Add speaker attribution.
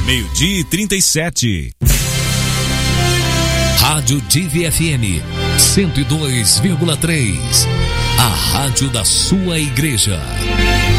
Speaker 1: 12:37.
Speaker 2: Rádio Divi FM 102,3. A rádio da sua igreja.